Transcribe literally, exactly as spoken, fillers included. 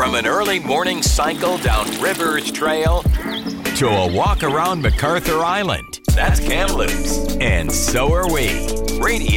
From an early morning cycle down Rivers Trail to a walk around MacArthur Island. That's Kamloops. And so are we. Radio.